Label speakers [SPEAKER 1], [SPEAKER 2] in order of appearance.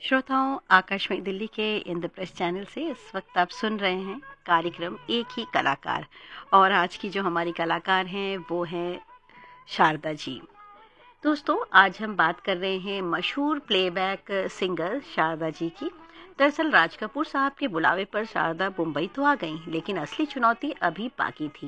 [SPEAKER 1] श्रोताओं, आकाशवाणी दिल्ली के इंद्रप्रस्थ चैनल से इस वक्त आप सुन रहे हैं कार्यक्रम एक ही कलाकार। और आज की जो हमारी कलाकार हैं वो हैं शारदा जी। दोस्तों, आज हम बात कर रहे हैं मशहूर प्लेबैक सिंगर शारदा जी की। दरअसल राज कपूर साहब के बुलावे पर शारदा मुंबई तो आ गईं, लेकिन असली चुनौती अभी बाकी थी।